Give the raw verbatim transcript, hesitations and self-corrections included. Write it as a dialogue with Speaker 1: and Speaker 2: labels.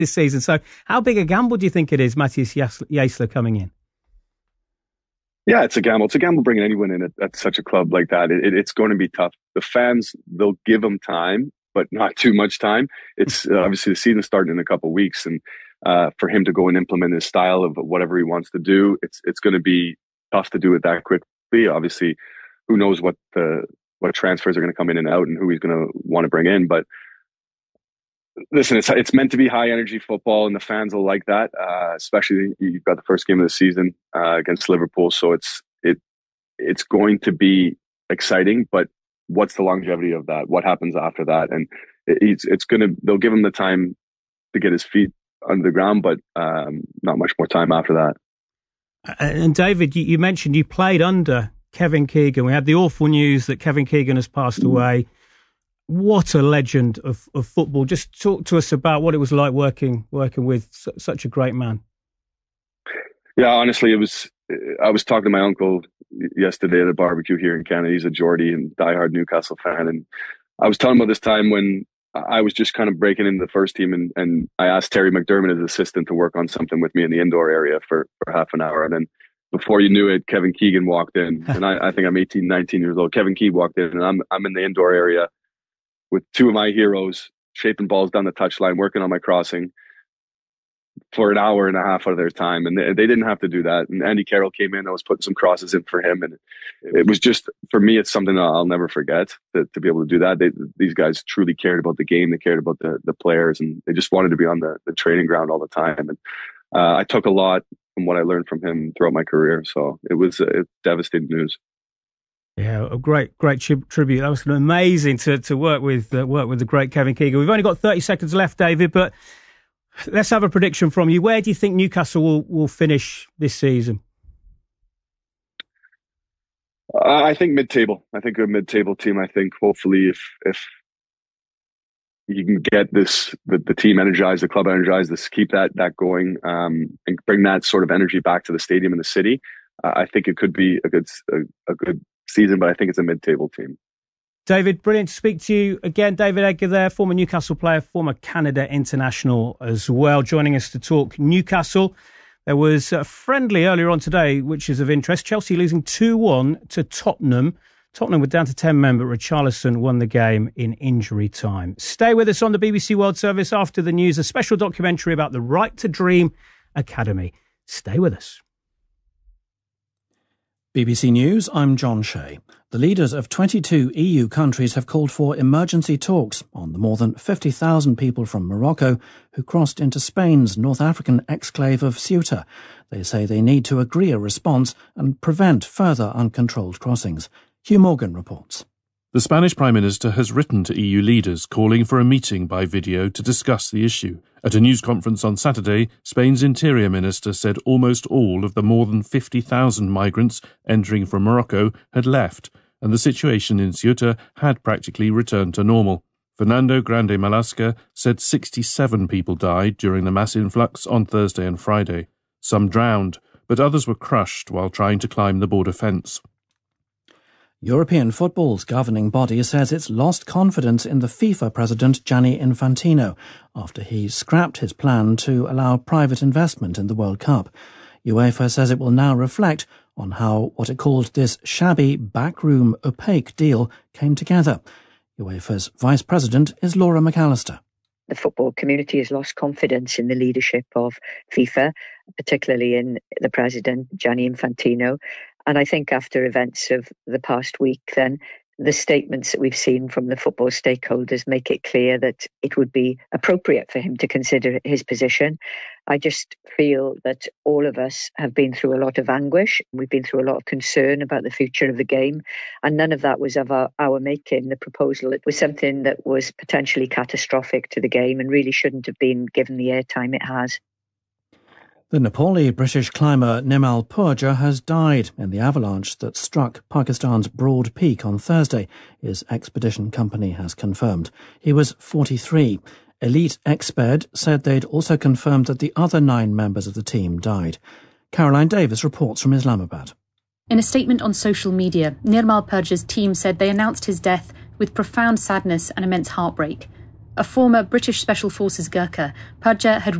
Speaker 1: this season. So how big a gamble do you think it is, Matthias Jaissle coming in?
Speaker 2: Yeah, it's a gamble. It's a gamble bringing anyone in at, at such a club like that. It, it, it's going to be tough. The fans, they'll give him time, but not too much time. It's uh, obviously the season's starting in a couple of weeks, and uh, for him to go and implement his style of whatever he wants to do, it's it's going to be tough to do it that quickly. Obviously, who knows what the what transfers are going to come in and out, and who he's going to want to bring in. But listen, it's it's meant to be high energy football, and the fans will like that. Uh, especially you've got the first game of the season uh, against Liverpool, so it's it it's going to be exciting. But what's the longevity of that? What happens after that? And it, it's it's gonna they'll give him the time to get his feet under the ground, but um, not much more time after that.
Speaker 1: And David, you, you mentioned you played under Kevin Keegan. We had the awful news that Kevin Keegan has passed away. What a legend of, of football. Just talk to us about what it was like working working with su- such a great man.
Speaker 2: Yeah, honestly, it was. I was talking to my uncle yesterday at a barbecue here in Canada. He's a Geordie and diehard Newcastle fan, and I was telling him about this time when I was just kind of breaking into the first team, and, and I asked Terry McDermott, his assistant, to work on something with me in the indoor area for, for half an hour, and then before you knew it, Kevin Keegan walked in, and I, I think I'm eighteen, nineteen years old. Kevin Keegan walked in, and I'm I'm in the indoor area with two of my heroes shaping balls down the touchline, working on my crossing for an hour and a half out of their time. And they, they didn't have to do that. And Andy Carroll came in, I was putting some crosses in for him. And it was just, for me, it's something that I'll never forget, to, to be able to do that. They, these guys truly cared about the game. They cared about the, the players, and they just wanted to be on the, the training ground all the time. And uh, I took a lot from what I learned from him throughout my career. So it was uh, devastating news.
Speaker 1: Yeah, a great, great tri- tribute. That was amazing to to work with uh, work with the great Kevin Keegan. We've only got thirty seconds left, David, but let's have a prediction from you. Where do you think Newcastle will, will finish this season?
Speaker 2: Uh, I think mid-table. I think a mid-table team. I think hopefully if if you can get this the, the team energized, the club energized, this keep that that going, um, and bring that sort of energy back to the stadium and the city. Uh, I think it could be a good a, a good season, but I think it's a mid-table team.
Speaker 1: David, brilliant to speak to you again. David Edgar there, former Newcastle player, former Canada international as well, joining us to talk Newcastle. There was a friendly earlier on today, which is of interest. Chelsea losing two one to Tottenham. Tottenham were down to ten men, but Richarlison won the game in injury time. Stay with us on the B B C World Service after the news, a special documentary about the Right to Dream Academy. Stay with us.
Speaker 3: B B C News, I'm John Shea. The leaders of twenty-two E U countries have called for emergency talks on the more than fifty thousand people from Morocco who crossed into Spain's North African exclave of Ceuta. They say they need to agree a response and prevent further uncontrolled crossings. Hugh Morgan reports.
Speaker 4: The Spanish Prime Minister has written to E U leaders calling for a meeting by video to discuss the issue. At a news conference on Saturday, Spain's Interior Minister said almost all of the more than fifty thousand migrants entering from Morocco had left, and the situation in Ceuta had practically returned to normal. Fernando Grande Malasca said sixty-seven people died during the mass influx on Thursday and Friday. Some drowned, but others were crushed while trying to climb the border fence.
Speaker 3: European football's governing body says it's lost confidence in the FIFA president Gianni Infantino after he scrapped his plan to allow private investment in the World Cup. UEFA says it will now reflect on how what it called this shabby, backroom, opaque deal came together. UEFA's vice president is Laura McAllister.
Speaker 5: The football community has lost confidence in the leadership of FIFA, particularly in the president, Gianni Infantino. And I think after events of the past week, then the statements that we've seen from the football stakeholders make it clear that it would be appropriate for him to consider his position. I just feel that all of us have been through a lot of anguish. We've been through a lot of concern about the future of the game. And none of that was of our, our making, the proposal. It was something that was potentially catastrophic to the game and really shouldn't have been given the airtime it has.
Speaker 3: The Nepali British climber Nimal Purja has died in the avalanche that struck Pakistan's Broad Peak on Thursday, his expedition company has confirmed. He was forty-three. Elite Exped said they'd also confirmed that the other nine members of the team died. Caroline Davis reports from Islamabad.
Speaker 6: In a statement on social media, Nirmal Purja's team said they announced his death with profound sadness and immense heartbreak. a former British Special Forces Gurkha, Padja had